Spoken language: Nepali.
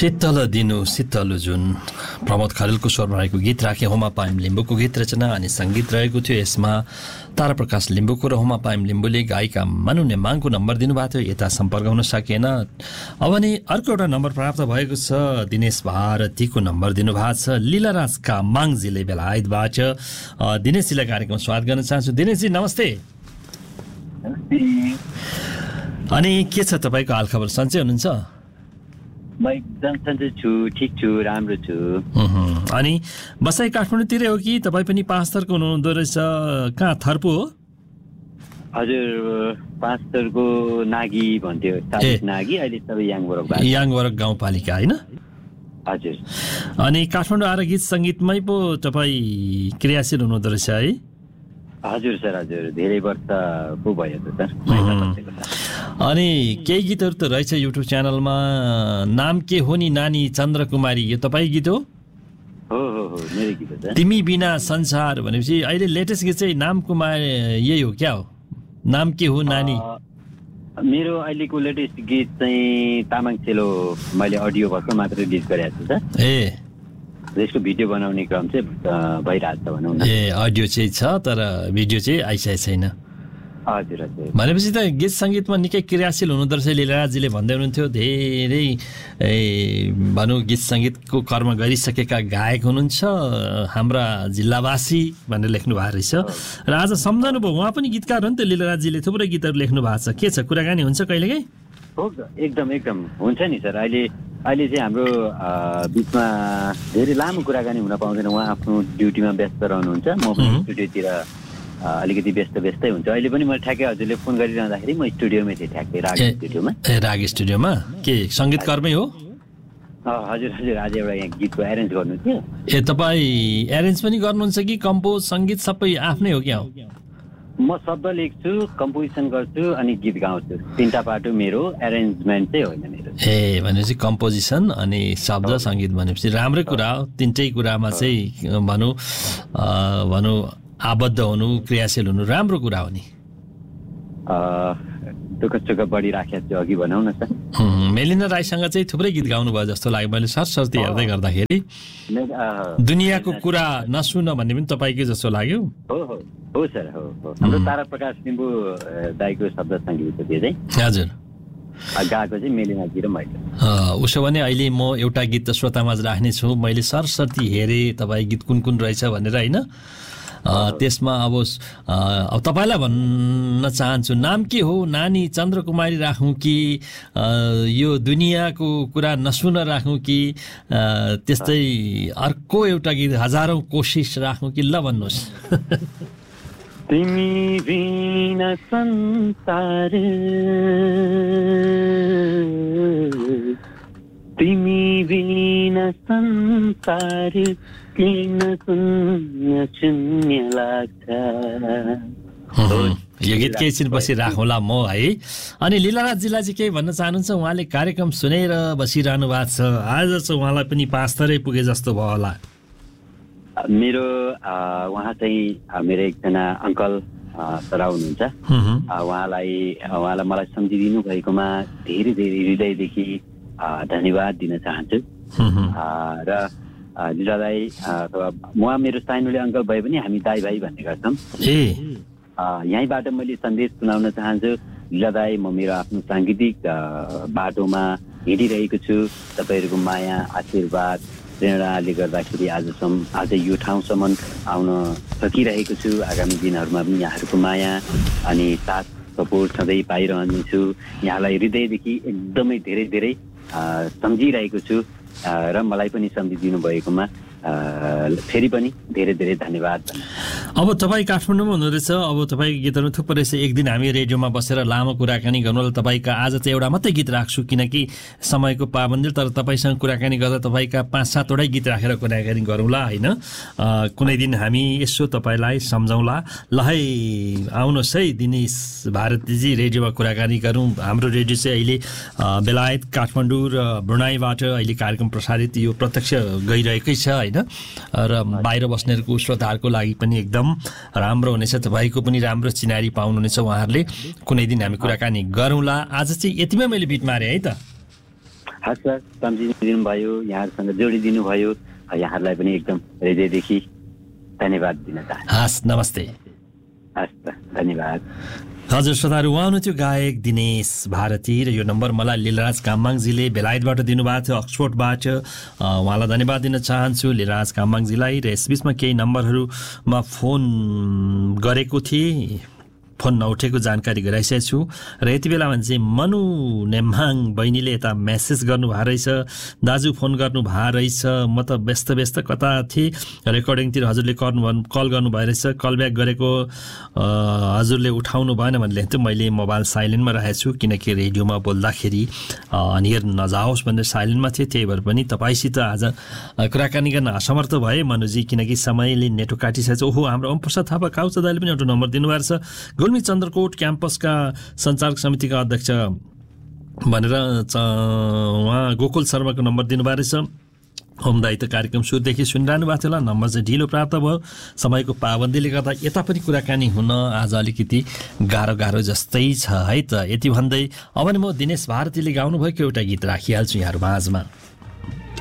शीतल दिनु शीतल जुन प्रमोद खरेलको स्वरमा रहेको गीत राखे होमा पाइम लिम्बूको गीत रचना अनि सङ्गीत रहेको थियो। यसमा ताराप्रकाश लिम्बूको र होमा पाइम लिम्बूले गायिका मनु नेमाङको नम्बर दिनुभएको थियो। यता सम्पर्क हुन सकेन। अब नि अर्को एउटा नम्बर प्राप्त भएको छ। दिनेश भारतीको नम्बर दिनुभएको छ। लीलाराज कामाङजीले बेलायतबाट। दिनेशजीलाई कार्यक्रम स्वागत गर्न चाहन्छु। दिनेशजी नमस्ते। अनि के छ तपाईँको हालखबर, सन्चै हुनुहुन्छ? म एकदम सन्चै छु, ठिक छु, राम्रो छु। अनि बसाइ काठमाडौँतिरै हो कि तपाईँ पनि पाँचथरको हुनुहुँदो रहेछ? कहाँ थर्पु हो? हजुर, पाँचथरको नागी भन्थ्यो, नागी, अहिले सबै याङवरक गाउँपालिका होइन? हजुर। अनि काठमाडौँ आएर गीत सङ्गीतमै पो तपाईँ क्रियाशील हुनुहुँदो रहेछ है? हजुर सर, हजुर, धेरै वर्ष पो भयो त सर। अनि केही गीतहरू त रहेछ युट्युब च्यानलमा। नाम के हो नि नानी चन्द्रकुमारी, यो तपाईँ गीत हो? हो हो हो, मेरो गीत हो। तिमी बिना संसार भनेपछि अहिले लेटेस्ट गीत चाहिँ नाम कुमार यही हो क्या हो? नाम के हो नानी? मेरो अहिलेको लेटेस्ट गीत चाहिँ तामाङ सेलो, मैले अडियो भर्खर मात्र रिलिज गरेको छु सर। यसको भिडियो बनाउने क्रम चाहिँ भइरहेको छ भनौँ न। अडियो चाहिँ छ तर भिडियो चाहिँ आइसकेको छैन। हजुर हजुर। भनेपछि त गीत सङ्गीतमा निकै क्रियाशील हुनुहुँदो रहेछ। लीलाराजजीले भन्दै हुनुहुन्थ्यो धेरै भनौँ गीत सङ्गीतको कर्म गरिसकेका गायक हुनुहुन्छ हाम्रा जिल्लावासी भनेर लेख्नु भएको रहेछ। र आज सम्झाउनु भयो, उहाँ पनि गीतकार हो नि त लीलाराजजीले, थुप्रै गीतहरू लेख्नु भएको छ। के छ, कुराकानी हुन्छ कहिलेकाहीँ? हो, एकदम एकदम हुन्छ नि सर। अहिले चाहिँ हाम्रो बिचमा धेरै लामो कुराकानी हुन पाउँदैन। उहाँ आफ्नो ड्युटीमा व्यस्त रहनुहुन्छ, म पनि स्टुडियोतिर अलिकति व्यस्तै हुन्छ। अहिले पनि मैले ठ्याक्कै हजुरले फोन गरिरहँदाखेरि म स्टुडियोमै थिएँ, ठ्याक्कै राग स्टुडियोमा। राग स्टुडियोमा के सङ्गीतकर्मै हो? हजुर हजुर, आज एउटा यहाँ गीतको एरेन्ज गर्नु थियो। तपाईँ एरेन्ज पनि गर्नुहुन्छ कि कम्पोज सङ्गीत सबै आफ्नै हो क्या? म शब्द लेख्छु, कम्पोजिसन गर्छु अनि गीत गाउँछु। तिनवटा पाटो मेरो, एरेन्जमेन्ट चाहिँ होइन मेरो। भनेपछि कम्पोजिसन अनि शब्द सङ्गीत भनेपछि राम्रै कुरा हो। तिनटै कुरामा चाहिँ भनौँ आबद्ध हुनु, क्रियाशील हुनु राम्रो कुरा हो नि। दुःख सुख बढिराखेको छु अघि भनौँ न सर। मेलिना राईसँग चाहिँ थुप्रै गीत गाउनुभयो जस्तो लाग्यो मैले सरसर्ती हेर्दै गर्दाखेरि। दुनियाँको कुरा नसुन भन्ने पनि तपाईँकै जस्तो लाग्यो। हो सर, हो। हाम्रो ताराप्रकाश लिम्बू दाईको शब्द सङ्गीत थियो चाहिँ। हजुर। गाएको चाहिँ मेलिनाजी र मैले। उसो भने अहिले म एउटा गीत त श्रोतामाझ राख्नेछु। मैले सरसर्ती हेरेँ तपाईँ गीत कुन कुन रहेछ भनेर होइन। त्यसमा अब तपाईँलाई भन्न चाहन्छु, नाम के हो नानी चन्द्रकुमारी राखौँ कि यो दुनियाँको कुरा नसुन राखौँ कि त्यस्तै अर्को एउटा गीत हजारौँ कोसिस राखौँ कि? ल भन्नुहोस्। तिमी बिना संसार, तिमी बिना संसार किन शून्य लाग्छ। यो गीत केही छिनपछि राखौँला म है। अनि लीलाराजजीलाई चाहिँ केही भन्न चाहनुहुन्छ? उहाँले कार्यक्रम सुनेर बसिरहनु भएको छ। आज चाहिँ उहाँलाई पनि पाँचथरै पुगे जस्तो भयो होला। मेरो उहाँ चाहिँ मेरो एकजना अङ्कल सर हुनुहुन्छ। उहाँलाई मलाई सम्झिदिनु भएकोमा धेरै धेरै हृदयदेखि धन्यवाद दिन चाहन्छु। र लीला दाई अथवा उहाँ मेरो साइनोले अङ्कल भए पनि हामी दाई भाइ भन्ने गर्छौँ। यहीँबाट मैले सन्देश सुनाउन चाहन्छु। लीला दाई, म मेरो आफ्नो साङ्गीतिक बाटोमा हिँडिरहेको छु। तपाईँहरूको माया, आशीर्वाद, प्रेरणाले गर्दाखेरि आज यो ठाउँसम्म आउन सकिरहेको छु। आगामी दिनहरूमा पनि यहाँहरूको माया अनि साथ सपोर्ट सधैँ पाइरहनेछु। यहाँलाई हृदयदेखि एकदमै धेरै धेरै सम्झिरहेको छु र मलाई पनि सम्झिदिनु भएकोमा फेरि पनि धेरै धेरै धन्यवाद। अब तपाईँ काठमाडौँमा हुनुहुँदैछ, अब तपाईँको गीतहरू थुप्रै रहेछ। एक दिन हामी रेडियोमा बसेर लामो कुराकानी गर्नुलाई तपाईँका आज चाहिँ एउटा मात्रै गीत राख्छु किनकि समयको पाबन्दी। तर तपाईँसँग कुराकानी गर्दा तपाईँका 5-7वटै गीत राखेर कुराकानी गरौँला होइन। कुनै दिन हामी यसो तपाईँलाई सम्झौँला। ल है आउनुहोस् है दिनेश भारतीजी, रेडियोमा कुराकानी गरौँ। हाम्रो रेडियो चाहिँ अहिले बेलायत, काठमाडौँ र ब्रुनाईबाट अहिले कार्यक्रम प्रसारित यो प्रत्यक्ष गइरहेकै छ होइन। र बाहिर बस्नेहरूको श्रोताहरूको लागि पनि एकदम राम्रो हुनेछ। तपाईँको पनि राम्रो चिनारी पाउनुहुनेछ उहाँहरूले। कुनै दिन हामी कुराकानी गरौँला। आज चाहिँ यतिमै मैले बिट मारेँ है त। हस् सर, सम्झिदिनु भयो, यहाँहरूसँग जोडिदिनु भयो, यहाँहरूलाई पनि एकदम हृदयदेखि धन्यवाद दिन चाहन्छु। हस्, नमस्ते। हस् त, धन्यवाद। हजुर श्रोताहरू, उहाँ हुनुहुन्थ्यो गायक दिनेश भारती र यो नम्बर मलाई लीलराज कामबाङजीले बेलायतबाट दिनुभएको थियो, अक्सफोर्डबाट। उहाँलाई धन्यवाद दिन चाहन्छु लीलराज कामबाङजीलाई। र यसबिचमा केही नम्बरहरूमा फोन गरेको थिएँ, फोन नउठेको जानकारी गराइसकेको छु। र यति बेलामा चाहिँ मनु नेम्हाङ बहिनीले यता मेसेज गर्नुभएको रहेछ, दाजु फोन गर्नुभएको रहेछ, म त व्यस्त कता थिएँ, रेकर्डिङतिर हजुरले कल गर्नुभएको रहेछ, कल ब्याक गरेको हजुरले उठाउनु भएन भने लेख्थ्यो। मैले मोबाइल साइलेन्टमा राखेको छु, किनकि रेडियोमा बोल्दाखेरि नियर नजाओस् भनेर साइलेन्टमा थिएँ। त्यही भएर पनि तपाईँसित आज कुराकानी गर्न असमर्थ भए मनुजी, किनकि समयले नेटो काटिसकेको छ। ओहो, हाम्रो ओम प्रसाद थापा काउचा दाइले पनि एउटा नम्बर दिनुभएको छ, गुल्मी चन्द्रकोट क्याम्पसका सञ्चालक समितिका अध्यक्ष भनेर उहाँ गोकुल शर्माको नम्बर दिनुभएको रहेछ। ओम दाइ त कार्यक्रम सुरुदेखि सुनिरहनु भएको थियो होला, नम्बर चाहिँ ढिलो प्राप्त भयो, समयको पाबन्दीले गर्दा यता पनि कुराकानी हुन आज अलिकति गाह्रो जस्तै छ है त। यति भन्दै अब नि म दिनेश भारतीले गाउनुभएको एउटा गीत राखिहाल्छु यहाँहरू माझमा।